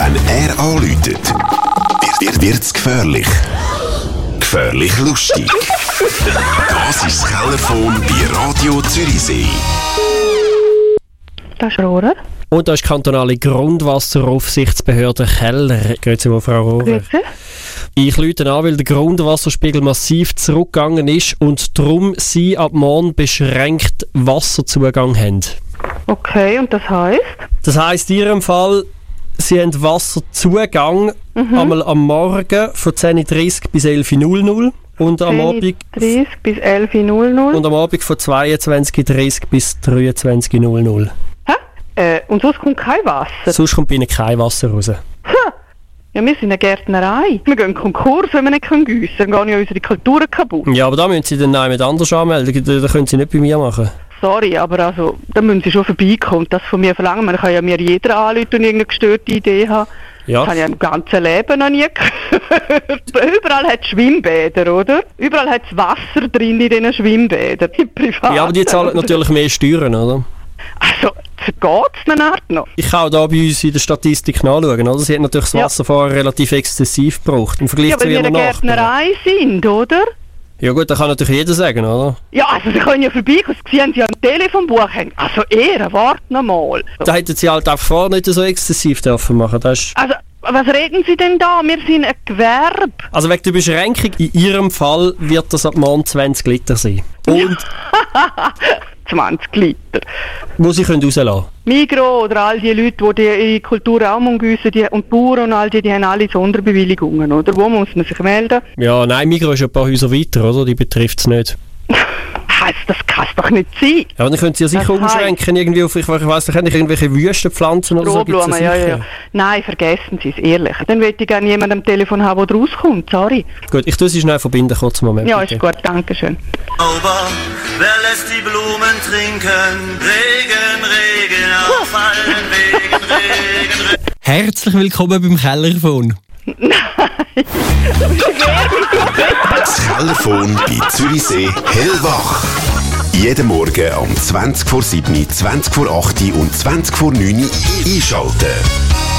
Wenn er anläutet, wird's gefährlich. Gefährlich lustig. Das ist das Kellerphone bei Radio Zürichsee. Das ist Rohrer. Und da ist die kantonale Grundwasseraufsichtsbehörde Keller. Grüezi wohl, Frau Rohrer. Grüezi. Ich rufe an, weil der Grundwasserspiegel massiv zurückgegangen ist und darum Sie ab morgen beschränkt Wasserzugang haben. Okay, und das heisst? Das heisst in Ihrem Fall, Sie haben Wasserzugang einmal am Morgen von 10.30 bis 11.00 und am Abend 10.30 bis 11.00. und am Abend von 22.30 bis 23.00. Hä? Und sonst kommt kein Wasser? Sonst kommt bei Ihnen kein Wasser raus. Ja, wir sind eine Gärtnerei. Wir gehen Konkurs, wenn wir nicht giessen können. Dann gehen ja unsere Kulturen kaputt. Ja, aber da müssen Sie dann jemand anders anmelden. Da können Sie nicht bei mir machen. Sorry, aber also, da müssen Sie schon vorbeikommen. Das von mir verlangen. Man kann ja mir jeder anrufen und irgendeine gestörte Idee haben. Ja. Das habe ich im ganzen Leben noch nie gehört. Überall hat es Schwimmbäder, oder? Überall hat es Wasser drin in diesen Schwimmbädern. Die privaten. Ja, aber die zahlen natürlich mehr Steuern, oder? Also, vergeht's eine Art noch? Ich kann auch da bei uns in der Statistik nachschauen, oder? Sie hat natürlich das Wasser vorher relativ exzessiv gebraucht. Im Vergleich Ja, zu weil wir ihren eine Nachbarn. Gärtnerei sind, oder? Ja gut, das kann natürlich jeder sagen, oder? Ja, also Sie können ja vorbeikommen, Sie sehen Sie ja ein Telefonbuch hängen. Also wart noch mal. Da hätten Sie halt einfach vorher nicht so exzessiv dürfen machen. Das ist Also, was reden Sie denn da? Wir sind ein Gewerbe. also wegen der Beschränkung, in Ihrem Fall wird das ab morgen 20 Liter sein. Und 20 Liter. wo Sie können rauslassen können. Migros oder all die Leute, die ihre Kultur auch müssen, und die Bauern und all die haben alle Sonderbewilligungen, oder? Wo muss man sich melden? Ja, nein, Migros ist ein paar Häuser weiter, oder? Die betrifft es nicht. Das kann es doch nicht sein. Ja, dann können Sie ja sicher Das heisst- umschränken, irgendwie auf, ich weiss nicht, irgendwelche Wüstenpflanzen oder so. Gibt's Strohblumen, ja, sicher. ja. Nein, vergessen Sie es, ehrlich. Dann möchte ich gerne jemanden am Telefon haben, der rauskommt, sorry. Gut, ich tue Sie schnell verbinden, kurz einen Moment. Ja, bitte. ist gut, danke schön. Sauber, wer lässt die Blumen trinken? Regen, Regen, auf allen Wegen, Regen, Regen. Herzlich willkommen beim Kellerphone. Das Kellerphone bei Zürichsee hellwach. Jeden Morgen um 20 vor 7, 20 vor 8 und 20 vor 9 einschalten.